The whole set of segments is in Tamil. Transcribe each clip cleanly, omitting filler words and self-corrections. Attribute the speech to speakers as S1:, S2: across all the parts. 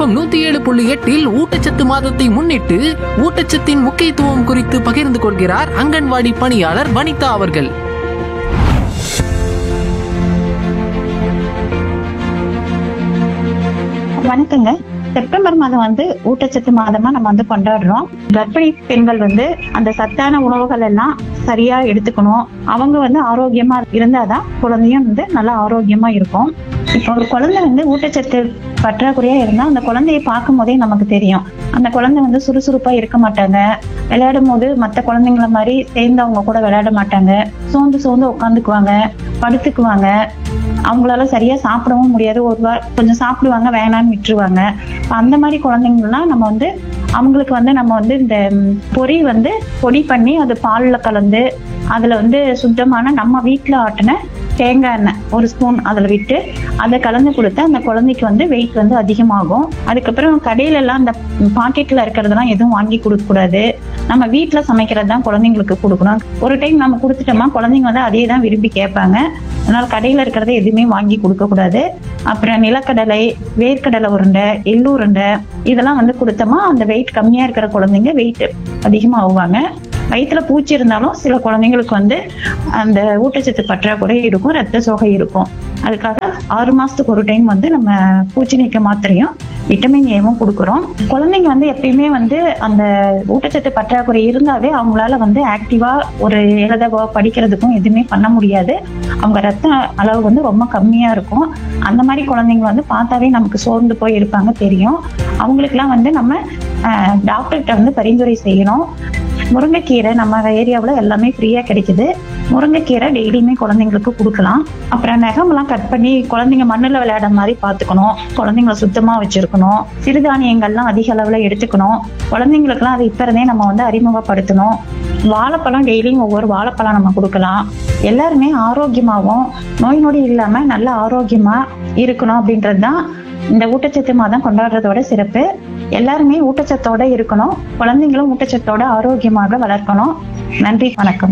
S1: எஃப்எம் 107.8 ஊட்டச்சத்து மாதத்தை முன்னிட்டு ஊட்டச்சத்தின் முக்கியத்துவம் குறித்து பகிர்ந்து கொள்கிறார் அங்கன்வாடி பணியாளர் வனிதா அவர்கள்.
S2: வணக்கங்க. செப்டம்பர் மாதம் ஊட்டச்சத்து மாதமா நம்ம கொண்டாடுறோம். கர்ப்பிணி பெண்கள் அந்த சத்தான உணவுகள் எல்லாம் சரியா எடுத்துக்கணும். அவங்க ஆரோக்கியமா இருந்தாதான் குழந்தையும் நல்லா ஆரோக்கியமா இருக்கும். இப்போ ஒரு குழந்தை ஊட்டச்சத்து பற்றாக்குறையா இருந்தா அந்த குழந்தைய பார்க்கும் போதே நமக்கு தெரியும். அந்த குழந்தை சுறுசுறுப்பா இருக்க மாட்டாங்க. விளையாடும் போது மற்ற குழந்தைங்கள மாதிரி சேர்ந்து அவங்க கூட விளையாட மாட்டாங்க. சோர்ந்து சோர்ந்து உட்காந்துக்குவாங்க, படுத்துக்குவாங்க. அவங்களால சரியா சாப்பிடவும் முடியாது. கொஞ்சம் சாப்பிடுவாங்க, வேணான்னு விட்டுருவாங்க. அந்த மாதிரி குழந்தைங்கலாம் நம்ம அவங்களுக்கு நம்ம இந்த பொடி பண்ணி அது பால்ல கலந்து அதுல சுத்தமான நம்ம வீட்டுல ஆட்டின தேங்காய் எண்ணெய் ஒரு ஸ்பூன் அதுல விட்டு அதை கலந்து கொடுத்து அந்த குழந்தைக்கு வெயிட் அதிகமாகும். அதுக்கப்புறம் கடையில எல்லாம் அந்த பாக்கெட்ல இருக்கிறதெல்லாம் எதுவும் வாங்கி கொடுக்க கூடாது. நம்ம வீட்டுல சமைக்கிறது தான் குழந்தைங்களுக்கு கொடுக்கணும். ஒரு டைம் நம்ம கொடுத்துட்டோமா குழந்தைங்க அதே தான் விரும்பி கேட்பாங்க. அதனால கடையில இருக்கிறத எதுவுமே வாங்கி கொடுக்க கூடாது. அப்புறம் நிலக்கடலை, வேர்க்கடலை உருண்டை, எள்ளு உருண்டை இதெல்லாம் கொடுத்தோமா அந்த வெயிட் கம்மியா இருக்கிற குழந்தைங்க வெயிட் அதிகமா ஆகுவாங்க. வயிற்றுல பூச்சி இருந்தாலும் சில குழந்தைங்களுக்கு அந்த ஊட்டச்சத்து பற்றாக்குறை இருக்கும், ரத்த சோகை இருக்கும். அதுக்காக 6 மாசத்துக்கு ஒரு டைம் நம்ம பூச்சி நீக்க மாத்திரையும் விட்டமின் ஏவும் கொடுக்குறோம். குழந்தைங்க எப்பயுமே அந்த ஊட்டச்சத்து பற்றாக்குறை இருந்தாவே அவங்களால ஆக்டிவா ஒரு எழுதவோ படிக்கிறதுக்கும் எதுவுமே பண்ண முடியாது. அவங்க ரத்த அளவு ரொம்ப கம்மியா இருக்கும். அந்த மாதிரி குழந்தைங்க பார்த்தாவே நமக்கு சோர்ந்து போய் இருப்பாங்க தெரியும். அவங்களுக்குலாம் நம்ம டாக்டர்கிட்ட பரிந்துரை செய்யணும். முருங்கைக்கீரை நம்ம ஏரியாவில் எல்லாமே ஃப்ரீயா கிடைக்குது. முருங்கைக்கீரை டெய்லியுமே குழந்தைங்களுக்கு கொடுக்கலாம். அப்புறம் நகமெல்லாம் கட் பண்ணி குழந்தைங்க மண்ணுல விளையாட மாதிரி பார்த்துக்கணும். குழந்தைங்களை சுத்தமா வச்சிருக்கணும். சிறுதானியங்கள்லாம் அதிக அளவுல எடுத்துக்கணும். குழந்தைங்களுக்குலாம் அது இப்ப இருந்தே நம்ம அறிமுகப்படுத்தணும். வாழைப்பழம் டெய்லியும் ஒவ்வொரு வாழைப்பழம் நம்ம கொடுக்கலாம். எல்லாருமே ஆரோக்கியமாகவும் நோய் நொடி இல்லாம நல்ல ஆரோக்கியமா இருக்கணும் அப்படின்றதுதான் இந்த ஊட்டச்சத்து மாதம் கொண்டாடுறதோட சிறப்பு. எல்லாருமே ஊட்டச்சத்தோட இருக்கணும். குழந்தைங்களும் ஊட்டச்சத்தோட ஆரோக்கியமாக வளர்க்கணும். நன்றி, வணக்கம்.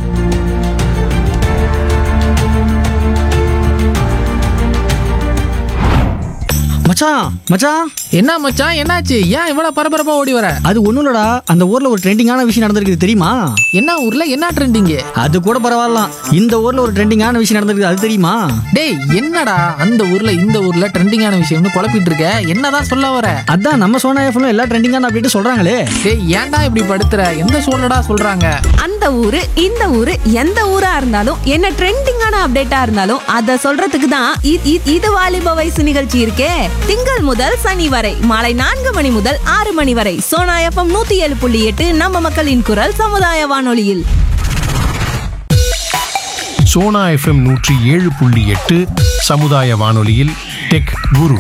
S3: மச்சான் மச்சான்
S1: என்ன மச்சான், என்னாச்சு? ஏன் இவ்வளவு பரபரப்பா ஓடி வர?
S3: அது ஒண்ணும் இல்லடா, அந்த ஊர்ல ஒரு ட்ரெண்டிங்கான விஷயம் நடந்திருக்கு தெரியுமா?
S1: என்ன ஊர்ல என்ன ட்ரெண்டிங்?
S3: அது கூட பரவாயில்ல, இந்த ஊர்ல ஒரு ட்ரெண்டிங்கான விஷயம் நடந்திருக்கு, அது தெரியுமா?
S1: டேய், என்னடா அந்த ஊர்ல இந்த ஊர்ல ட்ரெண்டிங்கான விஷயம்னு குழப்பிட்டு இருக்க? என்னதான் சொல்ல வர?
S3: அதான் நம்ம சோனா எஃப்எம்ல எல்லா ட்ரெண்டிங்கான அப்டேட் சொல்றாங்களே.
S1: டேய், ஏன்டா இப்படி படுத்துற? எந்த சூழலடா சொல்றாங்க?
S4: அந்த ஊரு இந்த ஊரு எந்த ஊரா இருந்தாலும் என்ன ட்ரெண்டிங்கான அப்டேட்டா இருந்தாலும் அத சொல்றதுக்கு தான் இது வாலிப வயசு நிகழ்ச்சி இருக்கே. திங்கள் முதல் சனி வரை மாலை 4 மணி முதல் 6 மணி வரை சோனா எஃப்எம் 107.8 நம்ம மக்களின் குரல் சமுதாய வானொலியில்.
S5: சோனா எஃப்எம் 107.8 சமுதாய வானொலியில் டெக் குரு.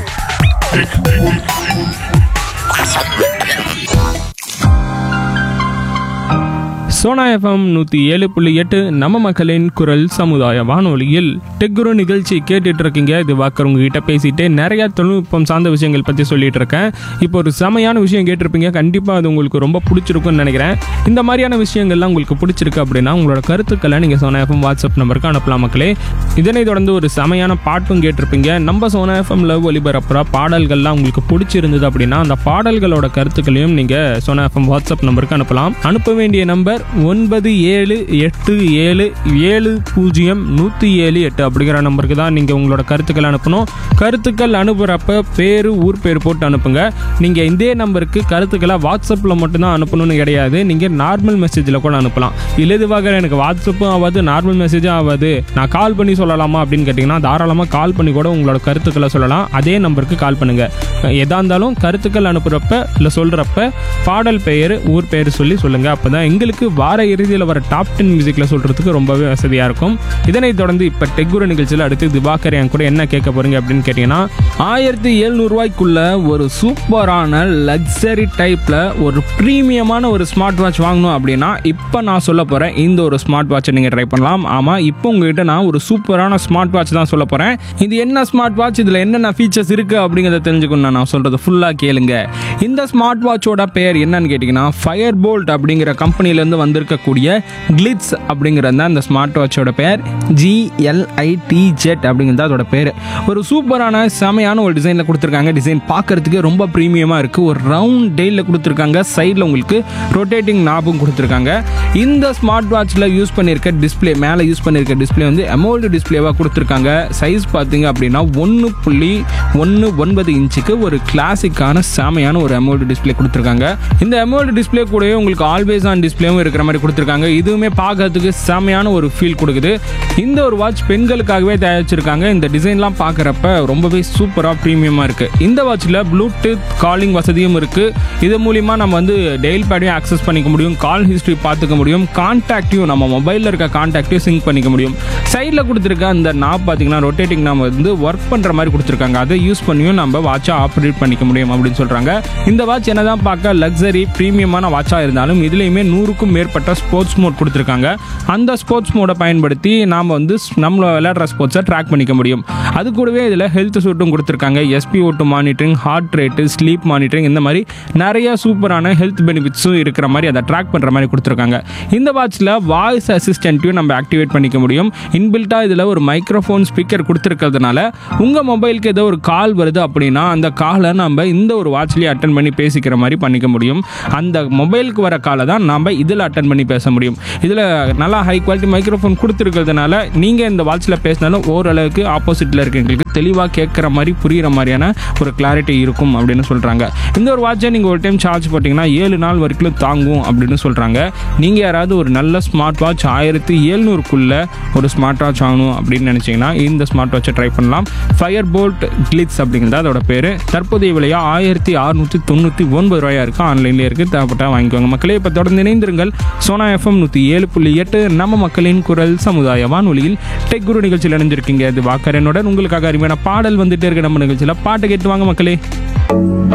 S6: சோனா எஃப்எம் 107.8 நம்ம மக்களின் குரல் சமுதாய வானொலியில் டெக்குரு நிகழ்ச்சி கேட்டுட்டு இருக்கீங்க. இது வாக்கர் உங்ககிட்ட பேசிட்டு நிறைய தொழில்நுட்பம் சார்ந்த விஷயங்கள் பற்றி சொல்லிட்டு இருக்கேன். இப்போ ஒரு செமையான விஷயம் கேட்டிருப்பீங்க. கண்டிப்பாக அது உங்களுக்கு ரொம்ப பிடிச்சிருக்குன்னு நினைக்கிறேன். இந்த மாதிரியான விஷயங்கள்லாம் உங்களுக்கு பிடிச்சிருக்கு அப்படின்னா உங்களோட கருத்துக்களை நீங்கள் சோனா எஃப்எம் வாட்ஸ்அப் நம்பருக்கு அனுப்பலாம் மக்களே. இதனை தொடர்ந்து ஒரு செமையான பாட்டும் கேட்டிருப்பீங்க. நம்ம சோனா எஃப்எம்ல ஒலிபரப்புற பாடல்கள்லாம் உங்களுக்கு பிடிச்சிருந்தது அப்படின்னா அந்த பாடல்களோட கருத்துக்களையும் நீங்கள் சோனா எஃப்எம் வாட்ஸ்அப் நம்பருக்கு அனுப்பலாம். அனுப்ப வேண்டிய நம்பர் 9787070178 அப்படிங்கிற நம்பருக்கு தான் நீங்கள் உங்களோட கருத்துக்கள் அனுப்பணும். கருத்துக்கள் அனுப்புகிறப்ப பேர், ஊர் பேர் போட்டு அனுப்புங்க. நீங்கள் இதே நம்பருக்கு கருத்துக்களை வாட்ஸ்அப்பில் மட்டும்தான் அனுப்பணும்னு கிடையாது. நீங்கள் நார்மல் மெசேஜில் கூட அனுப்பலாம். இல்லதுவாக எனக்கு வாட்ஸ்அப்பும் ஆகாது, நார்மல் மெசேஜும் ஆகாது, நான் கால் பண்ணி சொல்லலாமா அப்படின்னு கேட்டிங்கன்னா தாராளமாக கால் பண்ணி கூட உங்களோட கருத்துக்களை சொல்லலாம். அதே நம்பருக்கு கால் பண்ணுங்கள். எதா இருந்தாலும் கருத்துக்கள் அனுப்புகிறப்ப இல்லை சொல்கிறப்ப பாடல் பெயர், ஊர் பெயர் சொல்லுங்கள். அப்போ தான் எங்களுக்கு வார இறுதியில் வர டாப் 10 மியூசிக்கில் சொல்கிறதுக்கு ரொம்பவே வசதியாக இருக்கும். இதனைத் தொடர்ந்து இப்போ டெக்குரு நிகழ்ச்சியில் அடுத்து திவாகர் என் கூட என்ன கேட்க போகிறீங்க அப்படின்னு கேட்டிங்கன்னா 1700 ரூபாய்க்குள்ள ஒரு சூப்பரான லக்ஸரி டைப்பில் ஒரு ப்ரீமியமான ஒரு ஸ்மார்ட் வாட்ச் வாங்கணும் அப்படின்னா இப்போ நான் சொல்ல போகிறேன் இந்த ஒரு ஸ்மார்ட் வாட்சை நீங்கள் ட்ரை பண்ணலாம். ஆமாம், இப்போ உங்ககிட்ட நான் ஒரு சூப்பரான ஸ்மார்ட் வாட்ச் தான் சொல்ல போகிறேன். இது என்ன ஸ்மார்ட் வாட்ச், இதில் என்னென்ன ஃபீச்சர்ஸ் இருக்குது அப்படிங்கிறத தெரிஞ்சுக்கணும். நான் சொல்கிறது ஃபுல்லாக கேளுங்க. இந்த ஸ்மார்ட் வாட்சோட பேர் என்னன்னு கேட்டிங்கன்னா ஃபயர் போல்ட் அப்படிங்கிற கம்பெனிலேருந்து வந்திருக்கக்கூடிய கிளிட்ஸ் அப்படிங்கிறது தான் இந்த ஸ்மார்ட் வாட்சோட பேர். GLITZ அப்படிங்கிறது அதோட பேர். ஒரு சூப்பரான செமையான ஒரு டிசைனில் கொடுத்துருக்காங்க. டிசைன் பார்க்கறதுக்கு ரொம்ப ப்ரீமியமாக இருக்குது. ஒரு ரவுண்ட் டெய்லில் கொடுத்துருக்காங்க. சைடில் உங்களுக்கு ரொட்டேட்டிங் நாபும் கொடுத்துருக்காங்க. இந்த ஸ்மார்ட் வாட்சில் யூஸ் பண்ணியிருக்க டிஸ்பிளே, மேலே யூஸ் பண்ணியிருக்க டிஸ்பிளே வந்து AMOLED டிஸ்பிளேவாக கொடுத்துருக்காங்க. சைஸ் பார்த்தீங்க அப்படின்னா 1.19 இன்ச்சுக்கு ஒரு கிளாசிக்கான செமையான ஒரு AMOLED டிஸ்பிளே கொடுத்துருக்காங்க. இந்த AMOLED டிஸ்பிளே கூடவே உங்களுக்கு ஆல்வேஸ் ஆன் டிஸ்பிளேவும் இருக்கிற மாதிரி கொடுத்துருக்காங்க. இதுவுமே பார்க்கறதுக்கு செமையான ஒரு ஃபீல் கொடுக்குது. இந்த ஒரு வாட்ச் பெண்களுக்காகவே தயாரிச்சிருக்காங்க. இந்த டிசைன்லாம் பார்க்குறப்ப ரொம்பவே சூப்பராக ப்ரீமியமாக இருக்குது. இந்த வாட்சில் ப்ளூடூத் காலிங் வசதியும் இருக்குது. இது மூலிமா நம்ம வந்து டெய்ல் பேடையும் ஆக்சஸ் பண்ணிக்க முடியும். கால் ஹிஸ்ட்ரி பார்த்துக்க முடியும். கான்டாக்டையும் நம்ம மொபைலில் இருக்க கான்டாக்டையும் சிங்க் பண்ணிக்க முடியும். சைடில் கொடுத்துருக்க அந்த நாப் பார்த்தீங்கன்னா ரொட்டேட்டிங் நாப் வந்து ஒர்க் பண்ணுற மாதிரி கொடுத்துருக்காங்க. அதை யூஸ் பண்ணியும் நம்ம வாட்சை ஆப்ரேட் பண்ணிக்க முடியும் அப்படின்னு சொல்கிறாங்க. இந்த வாட்ச் என்னதான் பார்க்க லக்ஸரி ப்ரீமியமான வாட்சாக இருந்தாலும் இதுலேயுமே 100க்கும் மேற்பட்ட ஸ்போர்ட்ஸ் மோட் கொடுத்துருக்காங்க. அந்த ஸ்போர்ட்ஸ் மோடை பயன்படுத்தி நாம் வந்து நம்மள விளையாடுற ஸ்போர்ட்ஸை ட்ராக் பண்ணிக்க முடியும். அது கூடவே இதில் ஹெல்த் சூட்டும் கொடுத்துருக்காங்க. SpO2 monitoring, heart rate, sleep monitoring, இந்த மாதிரி நிறைய சூப்பரான ஹெல்த் பெனிஃபிட்ஸும் இருக்கிற மாதிரி அதை ட்ராக் பண்ணுற மாதிரி கொடுத்துருக்காங்க. இந்த வாட்சில் வாய்ஸ் அசிஸ்டன்ட்டையும் நம்ம ஆக்டிவேட் பண்ணிக்க முடியும். இன்பில்ட்டாக இதில் ஒரு மைக்ரோஃபோன் ஸ்பீக்கர் கொடுத்துருக்கிறதுனால உங்கள் மொபைலுக்கு ஏதோ ஒரு கால் வருது அப்படின்னா அந்த காலை நம்ம இந்த ஒரு வாட்ச்லேயே அட்டன் பண்ணி பேசிக்கிற மாதிரி பண்ணிக்க முடியும். அந்த மொபைலுக்கு வர காலை தான் நம்ம இதில் அட்டன் பண்ணி பேச முடியும். இதில் நல்லா ஹை குவாலிட்டி மைக்ரோஃபோன் கொடுத்துருக்கிறதுனால நீங்கள் இந்த வாட்சில் பேசினாலும் ஓரளவுக்கு ஆப்போசிட்டில் இருக்கவங்களுக்கு தெளிவாக கேட்குற மாதிரி புரிகிற மாதிரியான ஒரு கிளாரிட்டி இருக்கும் அப்படின்னு சொல்கிறாங்க. இந்த ஒரு வாட்சை நீங்கள் ஒரு டைம் சார்ஜ் போட்டிங்கன்னா 7 நாள் வரைக்கும் தாங்கும் அப்படின்னு சொல்கிறாங்க. நீங்கள் யாராவது ஒரு நல்ல ஸ்மார்ட் வாட்ச் 1700க்குள்ளே ஒரு ஸ்மார்ட் வாட்ச் வாங்கணும் அப்படின்னு நினச்சிங்கன்னா இந்த ஸ்மார்ட் வாட்சை ட்ரை பண்ணலாம். ஃபயர்போல்ட் கிளிட்ஸ் அப்படிங்கிறது அதோட பேர். தற்போதைய விலையாக 1699 ரூபாயாக இருக்குது. ஆன்லைன்லேயே இருக்குது. தேவைப்பட்டா வாங்கிக்கோங்க மக்களே. இப்போ தொடர்ந்து இணைந்திருங்கள். சோனா FM 107.8 நம்ம மக்களின் குரல் சமுதாய வானொலியில் டெக் குரு நிகழ்ச்சியில் இணைஞ்சிருக்கீங்க. இது வாக்கரனுடன் உங்களுக்காக அருமையான பாடல் வந்துட்டே இருக்க நம்ம நிகழ்ச்சியில் பாட்டை கேட்டு வாங்க மக்களே.